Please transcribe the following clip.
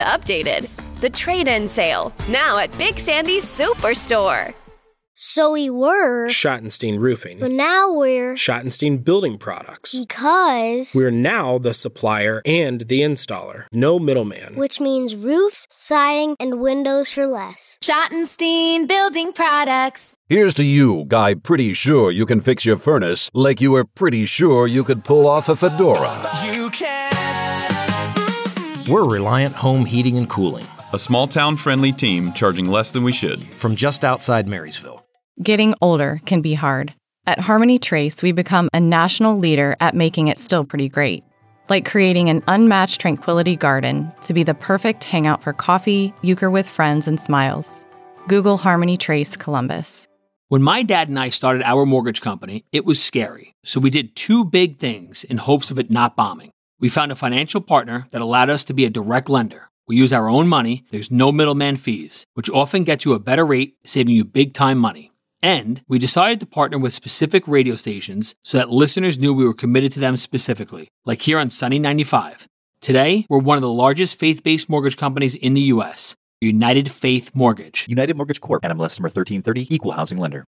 Updated. The trade-in sale, now at Big Sandy's Superstore. So we were Schottenstein Roofing. But now we're Schottenstein Building Products. Because We're now the supplier and the installer. No middleman. Which means roofs, siding, and windows for less. Schottenstein Building Products. Here's to you, guy pretty sure you can fix your furnace like you were pretty sure you could pull off a fedora. You can't. We're Reliant Home Heating and Cooling. A small-town friendly team charging less than we should. From just outside Marysville. Getting older can be hard. At Harmony Trace, we become a national leader at making it still pretty great. Like creating an unmatched tranquility garden to be the perfect hangout for coffee, euchre with friends, and smiles. Google Harmony Trace Columbus. When my dad and I started our mortgage company, it was scary. So we did two big things in hopes of it not bombing. We found a financial partner that allowed us to be a direct lender. We use our own money, there's no middleman fees, which often gets you a better rate, saving you big time money. And we decided to partner with specific radio stations so that listeners knew we were committed to them specifically, like here on Sunny 95. Today, we're one of the largest faith-based mortgage companies in the U.S., United Faith Mortgage. United Mortgage Corp. NMLS number 1330, Equal Housing Lender.